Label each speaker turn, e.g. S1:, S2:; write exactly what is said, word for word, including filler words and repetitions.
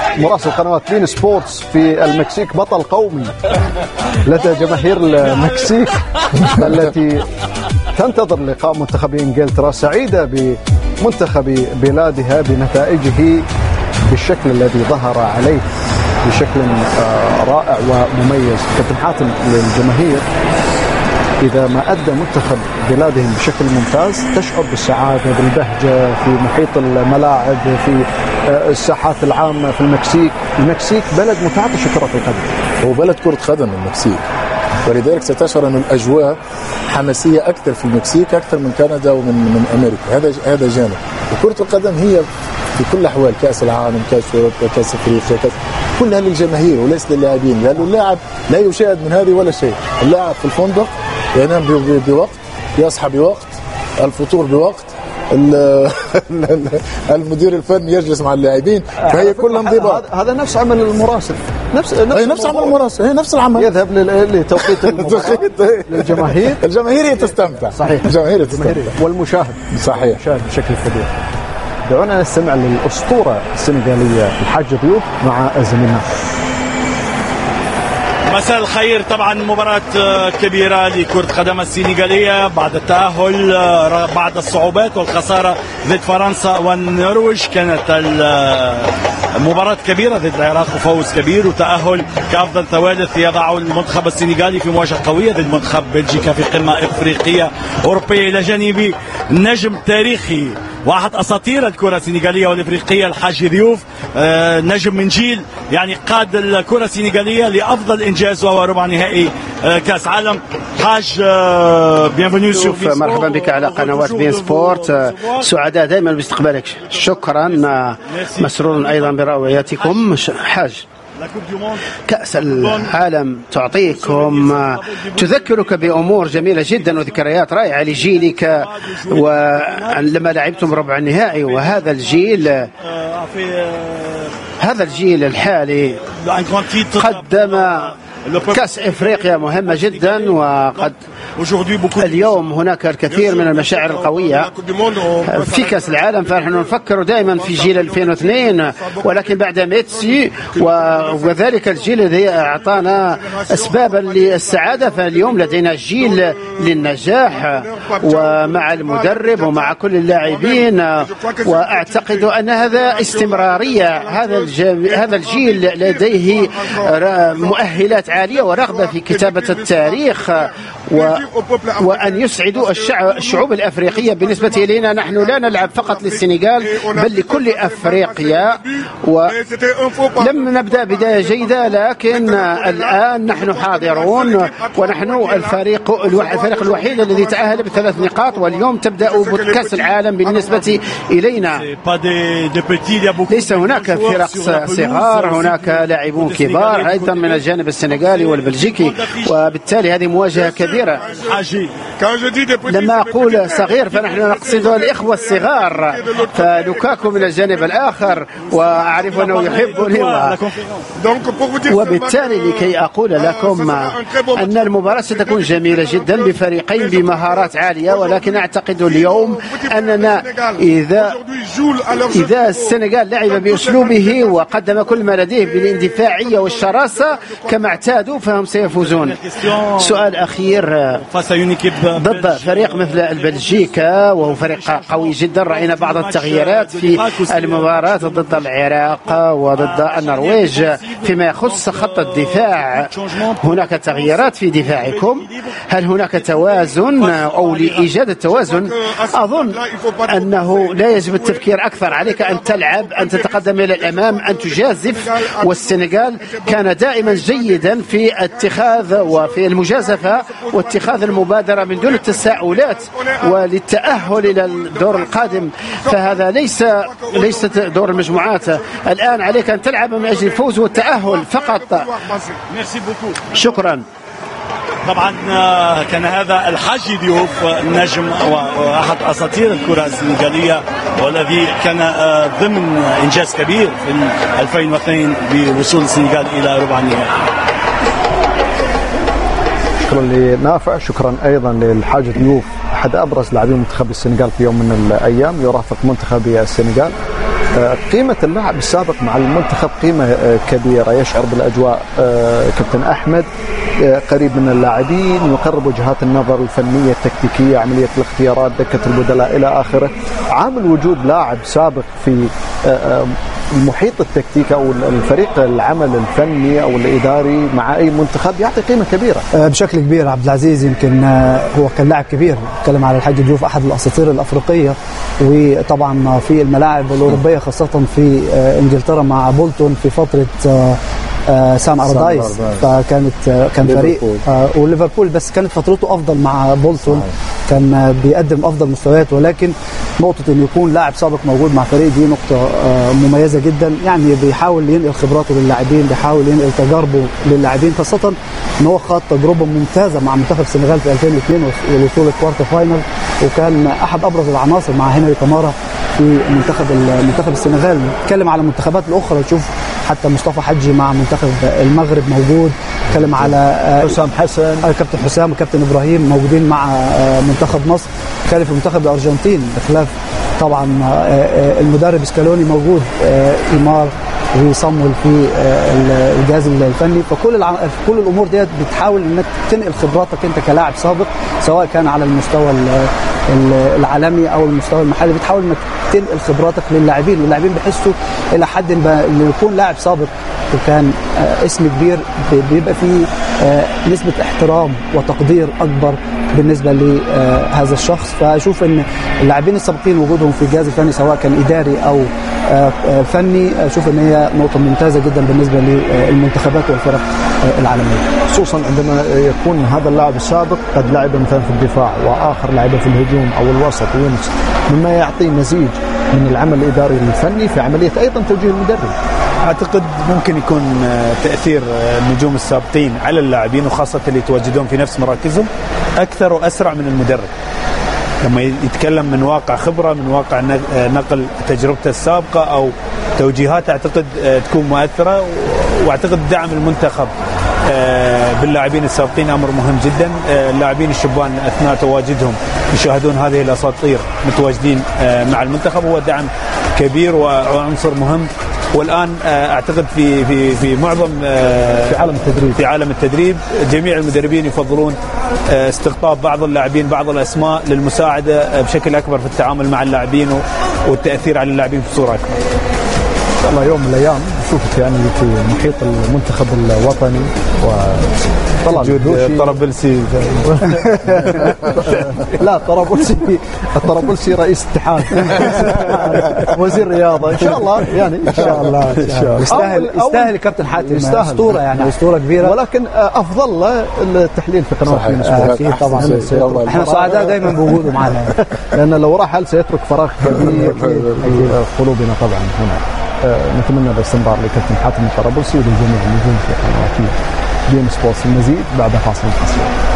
S1: مراسل قنوات بين سبورتس في المكسيك، بطل قومي لدى جماهير المكسيك التي تنتظر لقاء منتخب إنجلترا، سعيدة بمنتخب بلادها بنتائجه بالشكل الذي ظهر عليه بشكل رائع ومميز. كابتن حاتم، للجماهير إذا ما أدى منتخب بلادهم بشكل ممتاز تشعر بالسعادة بالبهجة في محيط الملاعب، في الساحات العامة في المكسيك. المكسيك بلد متعطش كرة القدم،
S2: هو بلد كرة قدم المكسيك، ولذلك ستشعر أن الأجواء حماسية أكثر في المكسيك أكثر من كندا ومن من أمريكا. هذا هذا جانب. وكرة القدم هي في كل الأحوال كأس العالم، كأس أوروبا، كأس أفريقيا، كأس كلها للجماهير وليس للاعبين، لأنه اللاعب لا يشاهد من هذه ولا شيء. اللاعب في الفندق ينام بوقت، يصحى بوقت، الفطور بوقت، المدير الفني يجلس مع اللاعبين، فهي كلها انضباط.
S1: هذا نفس عمل المراسل، نفس نفس,
S2: هي نفس عمل المراسل، هي نفس العمل،
S1: يذهب لتوقيت المباراة للجماهير.
S2: الجماهير هي تستمتع،
S1: صحيح،
S2: الجماهير تستمتع
S1: والمشاهد
S2: صحيح
S1: المشاهد بشكل كبير. دعونا نستمع للأسطورة السنغالية الحاج ضيوف مع زميلنا.
S3: مساء الخير. طبعا مباراة كبيرة لكرة قدم السنغالية بعد التأهل بعد الصعوبات والخسارة ضد فرنسا والنرويج. كانت مباراة كبيرة ضد العراق وفوز كبير وتأهل كأفضل ثالث يضع المنتخب السنغالي في مواجهة قوية ضد منتخب بلجيكا في قمة إفريقية أوروبية. إلى جانب نجم تاريخي واحد أساطير الكرة السنغالية والإفريقية الحاج ضيوف، آه نجم من جيل يعني قاد الكرة السنغالية لأفضل إنجاز وهو ربع نهائي آه كأس عالم. حاج آه بيانفونيو سور بين سبورت.
S4: مرحبا بك على قنوات بين سبورت، آه سعداء دائما باستقبالك. شكرا، آه مسرور أيضا برؤيتكم. حاج، كأس العالم تعطيكم تذكرك بأمور جميلة جدا وذكريات رائعة لجيلك ولما لعبتم ربع النهائي، وهذا الجيل هذا الجيل الحالي قدم كأس إفريقيا مهمة جدا، وقد اليوم هناك الكثير من المشاعر القوية في كأس العالم. فنحن نفكر دائما في جيل ألفين واثنين، ولكن بعد ميسي وذلك الجيل الذي أعطانا أسبابا للسعادة، فاليوم لدينا جيل للنجاح ومع المدرب ومع كل اللاعبين، وأعتقد أن هذا استمرارية. هذا هذا الجيل لديه مؤهلات عالية ورغبة في كتابة التاريخ و... وأن يسعدوا الشعب الشعوب الأفريقية. بالنسبة إلينا نحن لا نلعب فقط للسنغال بل لكل أفريقيا، ولم نبدأ بداية جيدة لكن الآن نحن حاضرون، ونحن الفريق الفريق الوحيد الذي تأهل بثلاث نقاط، واليوم تبدأ بكأس العالم. بالنسبة إلينا ليس هناك فرق صغار، هناك لاعبون كبار أيضا من الجانب السنغالي والبلجيكي، وبالتالي هذه مواجهة كبيرة. لما أقول صغير فنحن نقصد الإخوة الصغار، فلوكاكو من الجانب الآخر وأعرف أنه يحبني، وبالتالي لكي أقول لكم أن المباراة ستكون جميلة جدا بفريقين بمهارات عالية، ولكن أعتقد اليوم أننا إذا إذا السنغال لعب بأسلوبه وقدم كل ما لديه بالاندفاعية والشراسة كما اعتادوا فهم سيفوزون. سؤال أخير، ضد فريق مثل البلجيكا وهو فريق قوي جدا، رأينا بعض التغييرات في المباراة ضد العراق وضد النرويج. فيما يخص خط الدفاع هناك تغييرات في دفاعكم، هل هناك توازن أو لإيجاد التوازن؟ أظن أنه لا يجب التفكير أكثر، عليك أن تلعب، أن تتقدم إلى الأمام، أن تجازف. والسنغال كان دائما جيدا في اتخاذ وفي المجازفة واتخاذ المبادرة من دون التساؤلات وللتأهل إلى الدور القادم. فهذا ليس ليس دور المجموعات، الآن عليك أن تلعب من أجل الفوز والتأهل فقط. شكرا.
S3: طبعا كان هذا الحاج ضيوف نجم واحد اساطير الكره السنغاليه، والذي كان ضمن انجاز كبير في ألفين واثنين بوصول السنغال الى ربع النهائي.
S1: شكرا لنافع، شكرا ايضا للحاج ضيوف احد ابرز لاعبي منتخب السنغال في يوم من الايام، يرافق منتخب السنغال قيمة اللاعب السابق مع المنتخب قيمة كبيرة، يشعر بالأجواء كابتن أحمد، قريب من اللاعبين، يقرب وجهات النظر الفنية التكتيكية، عملية الاختيارات، دكة البدلاء إلى آخره. عامل وجود لاعب سابق في المحيط التكتيكي أو الفريق العمل الفني أو الإداري مع أي منتخب يعطي قيمة كبيرة
S5: بشكل كبير. عبد العزيز يمكن هو كان لاعب كبير، نتكلم على الحاج ضيوف أحد الأساطير الأفريقية، وطبعا في الملاعب الأوروبية خاصة في إنجلترا مع بولتون في فترة سام أردايس، فكانت كان فريق وليفربول، بس كانت فترته أفضل مع بولتون، كان بيقدم أفضل مستويات. ولكن نقطة إنه يكون لاعب سابق موجود مع فريق دي نقطة مميزة جدا، يعني بيحاول ينقل خبراته للاعبين، بيحاول ينقل تجاربه للاعبين، خاصة إن هو خاض تجربة ممتازة مع منتخب السنغال في ألفين واثنين والوصول للكوارتر فاينل، وكان أحد أبرز العناصر مع هنري كامارا في منتخب المنتخب السنغال. نتكلم على المنتخبات الأخرى، نشوف حتى مصطفى حجي مع منتخب المغرب موجود، نتكلم على
S1: حسام حسن،
S5: كابتن حسام وكابتن إبراهيم موجودين مع منتخب مصر، نتكلم في منتخب الأرجنتين بخلاف طبعا المدرب سكالوني موجود، إيمار وصمول في الجهاز الفني. فكل الع... كل الامور ديت بتحاول انك تنقل خبراتك انت كلاعب سابق، سواء كان على المستوى العالمي او المستوى المحلي، بتحاول انك تنقل خبراتك للاعبين، واللاعبين بيحسوا الى حد ما انه يكون لاعب سابق وكان اسم كبير بيبقى فيه نسبه احترام وتقدير اكبر بالنسبه لهذا الشخص. فاشوف ان اللاعبين السابقين وجودهم في الجهاز الفني سواء كان اداري او فني، اشوف ان هي نقطه ممتازه جدا بالنسبه للمنتخبات والفرق العالميه،
S1: خصوصا عندما يكون هذا اللاعب السابق قد لعب مثلا في الدفاع واخر لعب في الهجوم او الوسط وينس، مما يعطي مزيج من العمل الاداري الفني في عمليه ايضا توجيه المدرب.
S6: اعتقد ممكن يكون تاثير النجوم السابقين على اللاعبين وخاصه اللي يتواجدون في نفس مراكزهم اكثر واسرع من المدرب، لما يتكلم من واقع خبره، من واقع نقل تجربته السابقه او توجيهات، اعتقد تكون مؤثره. واعتقد دعم المنتخب باللاعبين السابقين امر مهم جدا. اللاعبين الشبان اثناء تواجدهم يشاهدون هذه الاساطير متواجدين مع المنتخب، هو دعم كبير وعنصر مهم. والان اعتقد في في في معظم
S1: في عالم التدريب
S6: في عالم التدريب جميع المدربين يفضلون استقطاب بعض اللاعبين، بعض الاسماء للمساعده بشكل اكبر في التعامل مع اللاعبين والتاثير على اللاعبين بصوره اكبر.
S1: ان شاء الله يوم من الايام نشوفك يعني في محيط المنتخب الوطني وطلع
S6: طرابلسي.
S1: لا طرابلسي الطرابلسي رئيس اتحاد وزير رياضه ان شاء الله، يعني
S5: ان شاء الله يستاهل يستاهل الكابتن حاتم، اسطوره يعني اسطوره كبيره،
S1: ولكن افضل له التحليل في قناه
S5: اكيد طبعا. احنا سعداء دايما بوجوده معنا،
S1: لان لو راح هل سيترك فراغ كبير في قلوبنا طبعا. هنا نتمنى الاستمرار لكابتن حاتم الطرابلسي ولجميع النجوم في قنوات بي إن سبورتس. المزيد بعد فاصل قصير.